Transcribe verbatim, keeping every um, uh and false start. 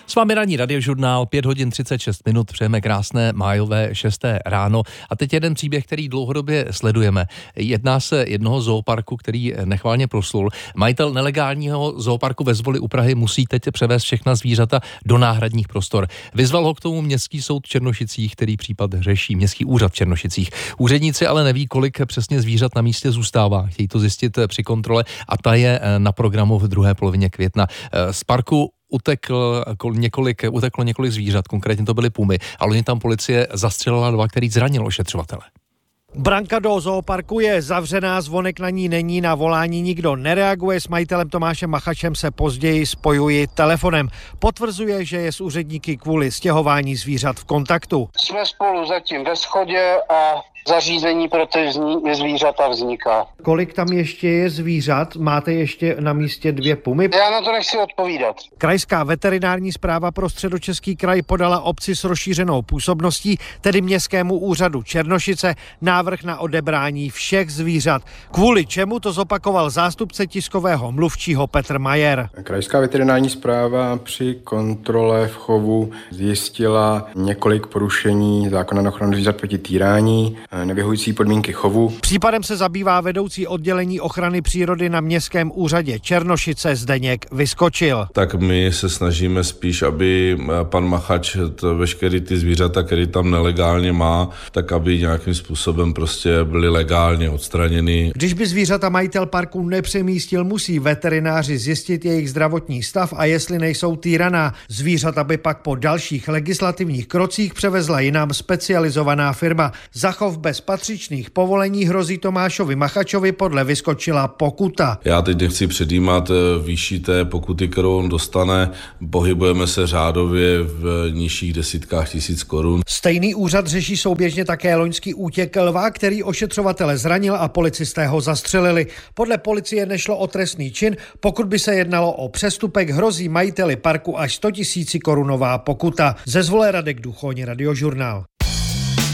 S vámi ranní radiožurnál, pět hodin třicet šest minut, přejeme krásné májové šesté ráno. A teď jeden příběh, který dlouhodobě sledujeme. Jedná se jednoho zooparku, který nechválně proslul. Majitel nelegálního zooparku ve Zvoli u Prahy musí teď převést všechna zvířata do náhradních prostor. Vyzval ho k tomu Městský soud v Černošicích, který případ řeší, Městský úřad v Černošicích. Úředníci ale neví, kolik přesně zvířat na místě zůstává. Chtějí to zjistit při kontrole a ta je na programu v druhé polovině května. Z parku Utekl několik, uteklo několik zvířat, konkrétně to byly pumy, ale oni tam policie zastřelila dva, který zranil ošetřovatele. Branka do zooparku je zavřená, zvonek na ní není, na volání nikdo nereaguje. S majitelem Tomášem Machačem se později spojuji telefonem. Potvrzuje, že je s úředníky kvůli stěhování zvířat v kontaktu. Jsme spolu zatím ve shodě a zařízení pro ty zvířata vzniká. Kolik tam ještě je zvířat? Máte ještě na místě dvě pumy? Já na to nechci odpovídat. Krajská veterinární správa pro Středočeský kraj podala obci s rozšířenou působností, tedy Městskému úřadu Černošice, návrh na odebrání všech zvířat. Kvůli čemu to zopakoval zástupce tiskového mluvčího Petr Majer. Krajská veterinární správa při kontrole v chovu zjistila několik porušení zákona na ochranu zvířat proti týrání, nevyhovující podmínky chovu. Případem se zabývá vedoucí oddělení ochrany přírody na Městském úřadě Černošice Zdeněk Vyskočil. Tak my se snažíme spíš, aby pan Machač veškerý ty zvířata, který tam nelegálně má, tak aby nějakým způsobem prostě byly legálně odstraněny. Když by zvířata majitel parku nepřemístil, musí veterináři zjistit jejich zdravotní stav a jestli nejsou týraná. Zvířata by pak po dalších legislativních krocích převezla jinam specializovaná firma. Za chov bez patřičných povolení hrozí Tomášovi Machačovi podle Vyskočila pokuta. Já teď nechci předjímat výši té pokuty, kterou on dostane. Pohybujeme se řádově v nižších desítkách tisíc korun. Stejný úřad řeší souběžně také loňský útěk lva, který ošetřovatele zranil a policisté ho zastřelili. Podle policie nešlo o trestný čin, pokud by se jednalo o přestupek, hrozí majiteli parku až sto tisíc korunová pokuta. Ze Zvole Radek Duchoň, Radiožurnál.